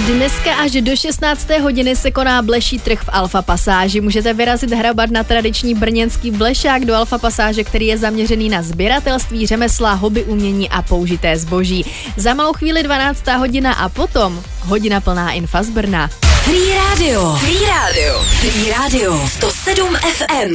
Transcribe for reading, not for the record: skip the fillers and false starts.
dneska až do 16. hodiny se koná bleší trh v Alfa Pasáži. Můžete vyrazit hrabat na tradiční brněnský blešák do Alfa Pasáže, který je zaměřený na sběratelství, řemesla, hobby, umění a použité zboží. Za malou chvíli 12. hodina a potom hodina plná info z Brna. Free Radio. 107 FM.